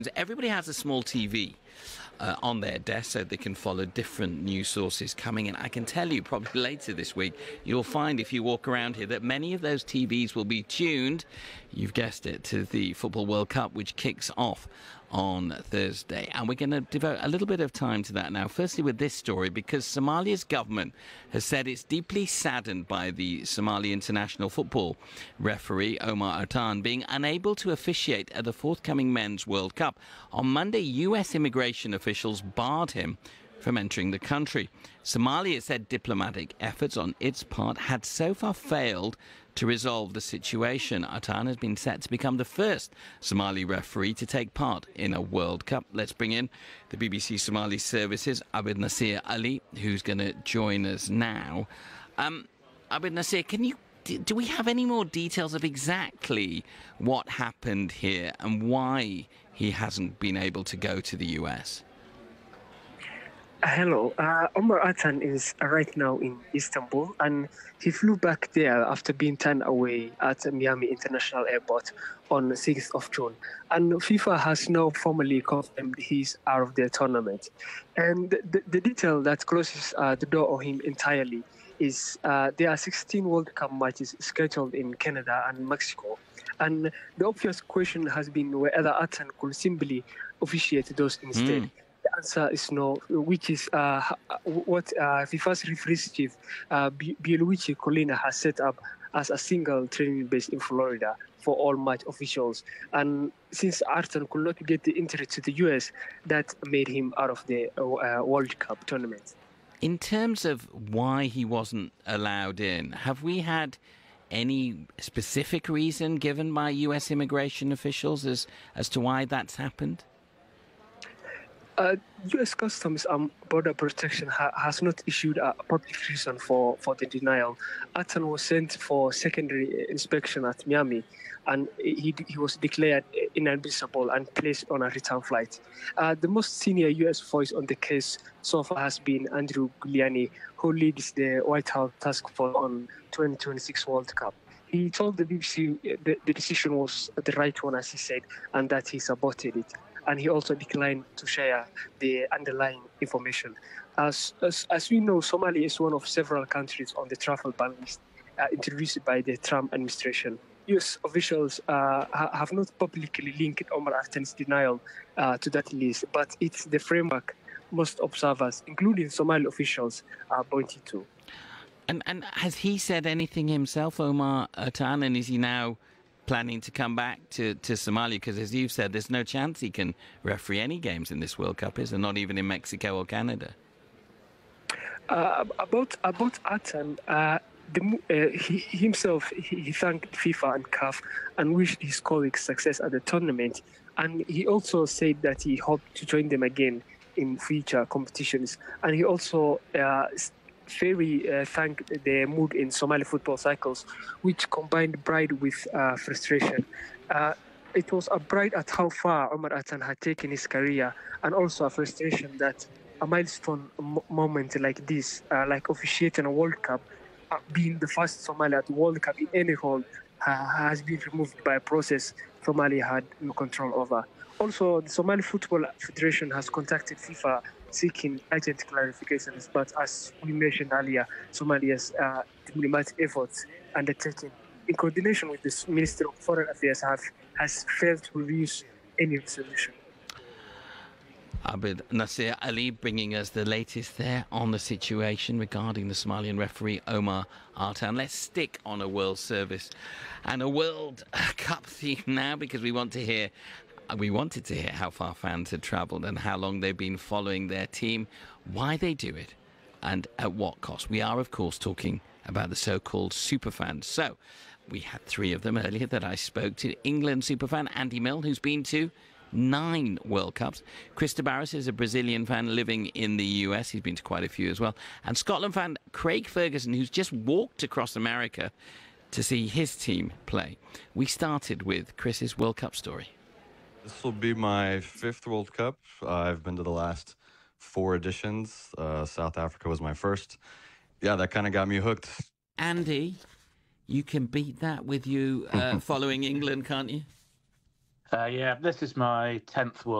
Everybody has a small TV on their desk so they can follow different news sources coming in. I can tell you probably later this week, you'll find if you walk around here that many of those TVs will be tuned, you've guessed it, to the Football World Cup, which kicks off on Thursday. And we're going to devote a little bit of time to that now. Firstly, with this story, because Somalia's government has said it's deeply saddened by the Somali international football referee, Omar Atan, being unable to officiate at the forthcoming Men's World Cup. On Monday, US immigration officials barred him from entering the country. Somalia said diplomatic efforts on its part had so far failed to resolve the situation. Atan has been set to become the first Somali referee to take part in a World Cup. Let's bring in the BBC Somali Services, Abid Nasir Ali, who's going to join us now. Abid Nasir, do we have any more details of exactly what happened here and why he hasn't been able to go to the US? Hello, Omar Atan is right now in Istanbul, and he flew back there after being turned away at Miami International Airport on the 6th of June. And FIFA has now formally confirmed he's out of the tournament. And the detail that closes the door on him entirely is there are 16 World Cup matches scheduled in Canada and Mexico. And the obvious question has been whether Atan could simply officiate those instead. The answer is no, which is what FIFA's referees chief, Pierluigi Collina, has set up as a single training base in Florida for all match officials. And since Atan could not get the entry to the US, that made him out of the World Cup tournament. In terms of why he wasn't allowed in, have we had any specific reason given by US immigration officials as to why that's happened? U.S. Customs and Border Protection has not issued a public reason for the denial. Atan was sent for secondary inspection at Miami, and he was declared inadmissible and placed on a return flight. The most senior U.S. voice on the case so far has been Andrew Giuliani, who leads the White House task force on 2026 World Cup. He told the BBC the decision was the right one, as he said, and that he supported it. And he also declined to share the underlying information. As we know, Somalia is one of several countries on the travel ban list introduced by the Trump administration. U.S. officials have not publicly linked Omar Atan's denial to that list, but it's the framework most observers, including Somali officials, are pointing to. And has he said anything himself, Omar Atan, and is he now planning to come back to Somalia? Because as you've said, there's no chance he can referee any games in this World Cup, is there? Not even in Mexico or Canada. About Atan, he thanked FIFA and CAF and wished his colleagues success at the tournament. And he also said that he hoped to join them again in future competitions. And he also thanked the mood in Somali football cycles, which combined pride with frustration. It was a pride at how far Omar Atan had taken his career, and also a frustration that a milestone moment like this, like officiating a World Cup, being the first Somali at the World Cup in any role, has been removed by a process Somalia had no control over. Also, the Somali Football Federation has contacted FIFA seeking urgent clarifications, but as we mentioned earlier, Somalia's diplomatic efforts undertaken in coordination with the Ministry of Foreign Affairs has failed to produce any solution. Abid Nasir Ali bringing us the latest there on the situation regarding the Somalian referee Omar Atan. Let's stick on a World Service and a World Cup theme now, because we wanted to hear how far fans had travelled and how long they've been following their team, why they do it, and at what cost. We are, of course, talking about the so-called superfans. So we had three of them earlier that I spoke to. England superfan Andy Mill, who's been to 9 World Cups. Chris Tabares is a Brazilian fan living in the US. He's been to quite a few as well. And Scotland fan Craig Ferguson, who's just walked across America to see his team play. We started with Chris's World Cup story. This will be my 5th World Cup. I've been to the last 4 editions. South Africa was my first. Yeah, that kind of got me hooked. Andy, you can beat that with you following England, can't you? Yeah, this is my 10th World